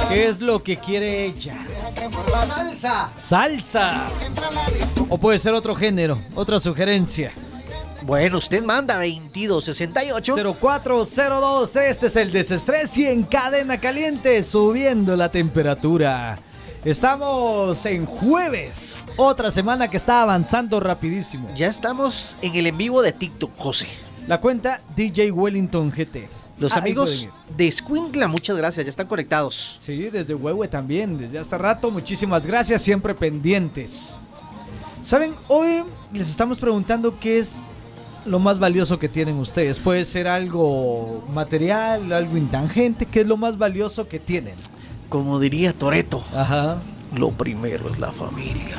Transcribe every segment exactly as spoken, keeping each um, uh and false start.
¿Qué es lo que quiere ella? Salsa. Salsa. O puede ser otro género, otra sugerencia. Bueno, usted manda veintidós sesenta y ocho cero cuatro cero dos. Este es el Desestrés y en Cadena Caliente, subiendo la temperatura. Estamos en jueves, otra semana que está avanzando rapidísimo. Ya estamos en el en vivo de TikTok, José. La cuenta D J Wellington G T. Los Ahí amigos de Escuintla, muchas gracias, ya están conectados. Sí, desde Huehue también, desde hace rato, muchísimas gracias, siempre pendientes. Saben, hoy les estamos preguntando qué es lo más valioso que tienen ustedes. Puede ser algo material, algo intangente, ¿qué es lo más valioso que tienen? Como diría Toretto, Ajá. lo primero es la familia.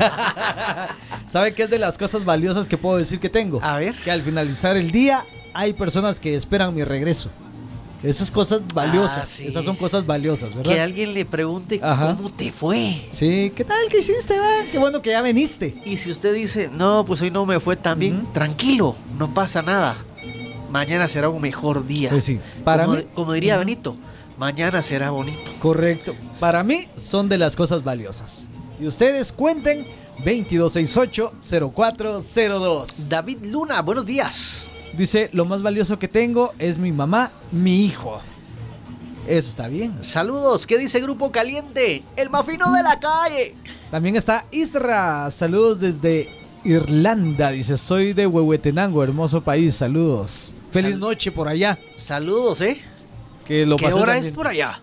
¿Sabe qué es de las cosas valiosas que puedo decir que tengo? A ver. Que al finalizar el día hay personas que esperan mi regreso. Esas cosas valiosas, Ah, sí. esas son cosas valiosas, ¿verdad? Que alguien le pregunte Ajá. cómo te fue. Sí, ¿qué tal? ¿Qué hiciste? Va? Qué bueno que ya viniste. Y si usted dice, no, pues hoy no me fue tan bien, Ujú. tranquilo, no pasa nada. Mañana será un mejor día. Pues sí, para como, mí- como diría Ujú. Benito, mañana será bonito. Correcto. Para mí son de las cosas valiosas. Y ustedes cuenten veintidós sesenta y ocho cero cuatro cero dos. David Luna, buenos días. Dice, lo más valioso que tengo es mi mamá, mi hijo. Eso está bien. Saludos, ¿qué dice Grupo Caliente? El mafino de la calle. También está Isra. Saludos desde Irlanda. Dice, soy de Huehuetenango, hermoso país. Saludos. Feliz Sal- noche por allá. Saludos, ¿eh? Que lo ¿Qué pasé hora también. es por allá?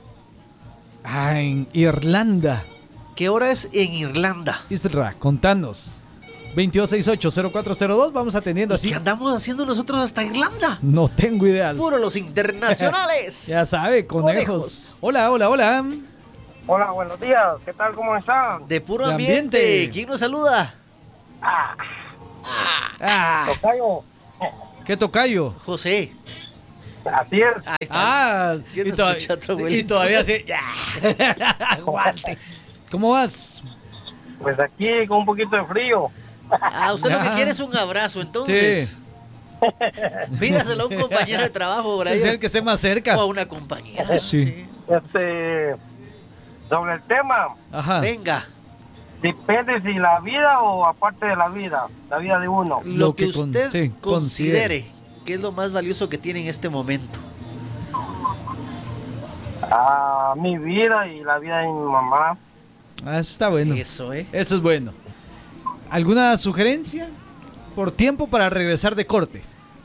Ah, en Irlanda. ¿Qué hora es en Irlanda? Isra, contanos. veintidós sesenta y ocho cero cuatro cero dos. Vamos atendiendo ¿Y así. qué andamos haciendo nosotros hasta Irlanda? No tengo idea. Puro los internacionales. Ya sabe, conejos. Conejos. Hola, hola, hola. Hola, buenos días. ¿Qué tal? ¿Cómo están? De puro De ambiente. ambiente. ¿Quién nos saluda? Ah, Tocayo. ¿qué tocayo? José. Así es. Ahí está. Ah, Yo y, no todav- escuché a otro y abuelito. todavía sí. Ya. Aguante. ¿Cómo vas? Pues aquí con un poquito de frío. Ah, usted lo que Ya. quiere es un abrazo, entonces. Sí. Pídaselo a un compañero de trabajo por ahí. Es el que esté más cerca. O a una compañera. Sí. Este, sobre el tema, Ajá. Venga, depende si la vida o aparte de la vida, la vida de uno. lo, Lo que, que con- usted sí, considere que es lo más valioso que tiene en este momento. A mi vida y la vida de mi mamá. Ah, eso está bueno. Eso, ¿eh? Eso es bueno. ¿Alguna sugerencia? Por tiempo para regresar de corte.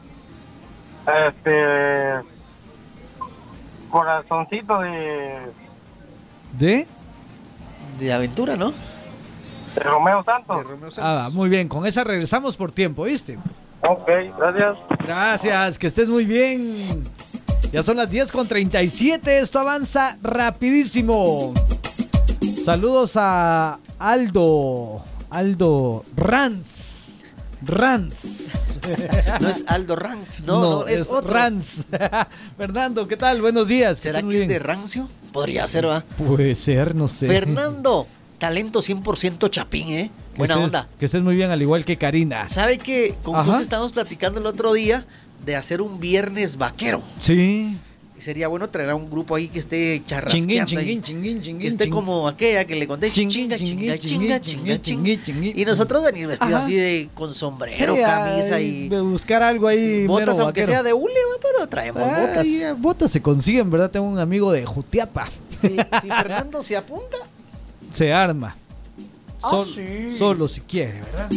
Este, corazoncito de, ¿De? De aventura, ¿no? de Romeo Santos. De Romeo Santos. Ah, muy bien. Con esa regresamos por tiempo, ¿viste? Ok, gracias. Gracias, que estés muy bien. Ya son las diez con treinta y siete. Esto avanza rapidísimo. Saludos a Aldo. Aldo Ranz. Ranz. No es Aldo Ranks, no, no, es, otro. Ranz. Fernando, ¿qué tal? Buenos días. ¿Será Estás muy que es de bien. Rancio? Podría ser, ¿va? Puede ser, no sé. Fernando, talento cien por ciento chapín, ¿eh? Que Buena estés- onda. Que estés muy bien, al igual que Karina. ¿Sabe que con Ajá. José estábamos platicando el otro día de hacer un viernes vaquero? Sí. Y sería bueno traer a un grupo ahí que esté Chinguín, charrasqueando ahí. chinguín, chinguín, chinguín. Que esté chinguín. como aquella que le conté, Chinguín, chinga, chinguín, chinga, chinga, chinguín, chinga, chinguín, chinga. chinguín. Y nosotros venir vestidos Ajá. así de con sombrero, Sí, camisa ay, y de buscar algo ahí. botas, mero aunque vaquero. sea de hule, va, pero traemos botas. Ay, eh, botas se consiguen, ¿verdad? Tengo un amigo de Jutiapa. Sí, si Fernando se apunta, Se arma. Ah, Sol- sí. Solo si quiere, ¿verdad?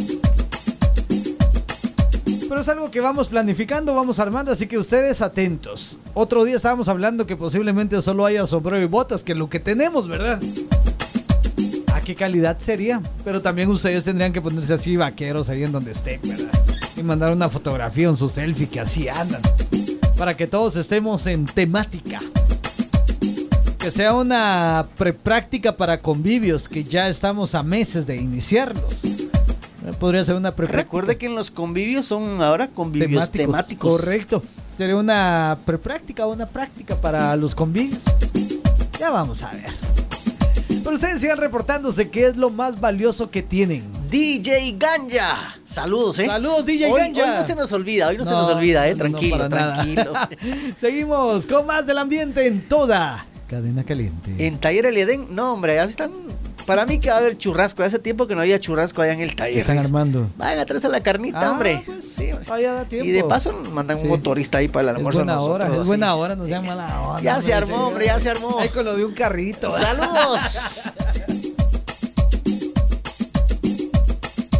Pero es algo que vamos planificando, vamos armando, así que ustedes atentos. Otro día estábamos hablando que posiblemente solo haya sombrero y botas, que es lo que tenemos, ¿verdad? ¿A qué calidad sería? Pero también ustedes tendrían que ponerse así vaqueros ahí en donde estén, ¿verdad? Y mandar una fotografía en su selfie que así andan. Para que todos estemos en temática. Que sea una prepráctica para convivios, que ya estamos a meses de iniciarlos. Podría ser una prepráctica. recuerde que en los convivios son ahora convivios temáticos. Correcto. Sería una prepráctica o una práctica para los convivios. Ya vamos a ver. Pero ustedes sigan reportándose qué es lo más valioso que tienen. D J Ganja, saludos, ¿eh? Saludos, D J hoy, Ganja. Hoy no se nos olvida, hoy no, se No, nos olvida, ¿eh? no, Tranquilo, para nada. tranquilo. Seguimos con más del ambiente en toda Cadena caliente. En Taller El Edén, no, hombre, ya están. Para mí que va a haber churrasco. Hace tiempo que no había churrasco allá en el taller. Están armando. Vayan a traerse la carnita, Ah, hombre. pues, Sí, hombre. todavía da tiempo. Y de paso mandan Sí. un motorista ahí para el Es almuerzo. buena hora, nosotros, es así. buena hora, no sean mala onda. Ya se hombre, armó, sí. hombre, ya se armó. Ahí con lo de un carrito. ¡Saludos!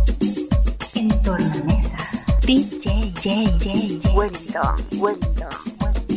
En tornamesas, D J, J, J, J. Wellington, Wellington.